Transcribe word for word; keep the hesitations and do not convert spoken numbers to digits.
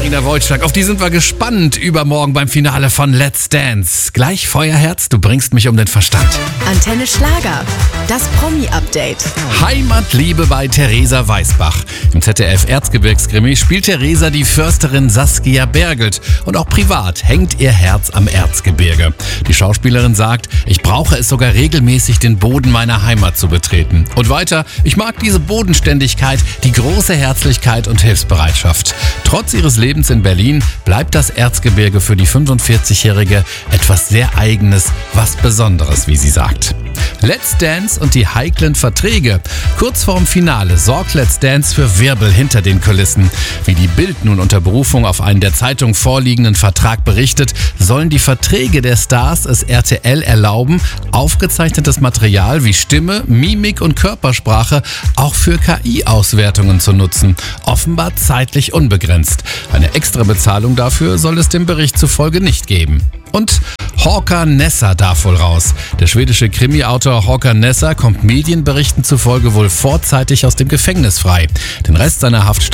Katharina Wojcik, auf die sind wir gespannt übermorgen beim Finale von Let's Dance. Gleich Feuerherz, du bringst mich um den Verstand. Antenne Schlager, das Promi-Update. Heimatliebe bei Theresa Weisbach. Im Z D F-Erzgebirgskrimi spielt Theresa die Försterin Saskia Bergelt. Und auch privat hängt ihr Herz am Erzgebirge. Die Schauspielerin sagt, ich brauche es sogar regelmäßig, den Boden meiner Heimat zu betreten. Und weiter, ich mag diese Bodenständigkeit, die große Herzlichkeit und Hilfsbereitschaft. Trotz ihres Lebens in Berlin bleibt das Erzgebirge für die fünfundvierzigjährige etwas sehr Eigenes, was Besonderes, wie sie sagt. Let's Dance und die heiklen Verträge. Kurz vorm Finale sorgt Let's Dance für Wirbel hinter den Kulissen. Wie die Bild nun unter Berufung auf einen der Zeitung vorliegenden Vertrag berichtet, sollen die Verträge der Stars es R T L erlauben, aufgezeichnetes Material wie Stimme, Mimik und Körpersprache auch für K I-Auswertungen zu nutzen. Offenbar zeitlich unbegrenzt. Eine extra Bezahlung dafür soll es dem Bericht zufolge nicht geben. Und Håkan Nesser darf wohl raus. Der schwedische Krimi-Autor Håkan Nesser kommt Medienberichten zufolge wohl vorzeitig aus dem Gefängnis frei. Den Rest seiner Haft